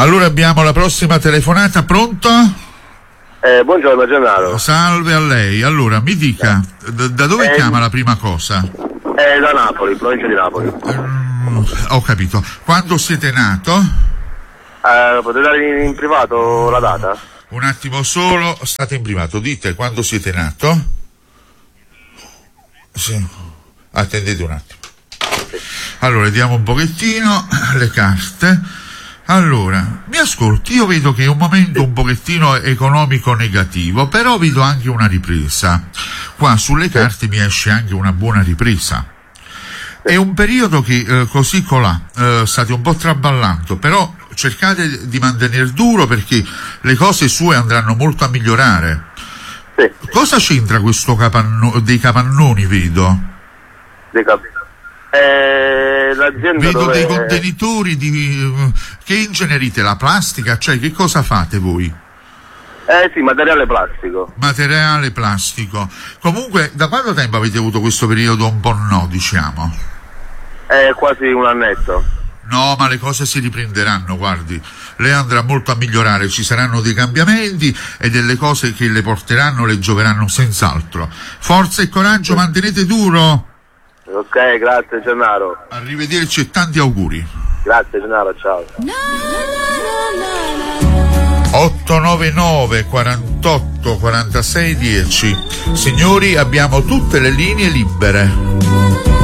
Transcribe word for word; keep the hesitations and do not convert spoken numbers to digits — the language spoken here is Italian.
Allora abbiamo la prossima telefonata, pronto? Eh, buongiorno Gennaro. Salve a lei. Allora, mi dica, da, da dove Eh, chiama la prima cosa? Eh, da Napoli, provincia di Napoli. Mm, ho capito. Quando siete nato? Eh, potete dare in, in privato la data? Un attimo solo, state in privato. Dite quando siete nato? Sì. Attendete un attimo. Allora, vediamo un pochettino le carte. Allora, mi ascolti, io vedo che è un momento un pochettino economico negativo, però vedo anche una ripresa. Qua sulle carte mi esce anche una buona ripresa. È un periodo che eh, così colà eh, state un po' traballando, però cercate di mantenere duro perché le cose sue andranno molto a migliorare. Sì. Cosa c'entra questo capanno- dei capannoni, vedo? Dei cap- eh, l'azienda Vedo dove... dei contenitori di... che ingenerite la plastica, cioè che cosa fate voi? Eh sì, materiale plastico. Materiale plastico. Comunque, da quanto tempo avete avuto questo periodo un po' no, diciamo? È quasi un annetto. No, ma le cose si riprenderanno, guardi. Lei andrà molto a migliorare, ci saranno dei cambiamenti e delle cose che le porteranno, le gioveranno senz'altro. Forza e coraggio, mantenete duro. Ok, grazie Gennaro. Arrivederci e tanti auguri. Grazie Gennaro, ciao. otto nove nove quarantotto quarantasei dieci. Signori, abbiamo tutte le linee libere.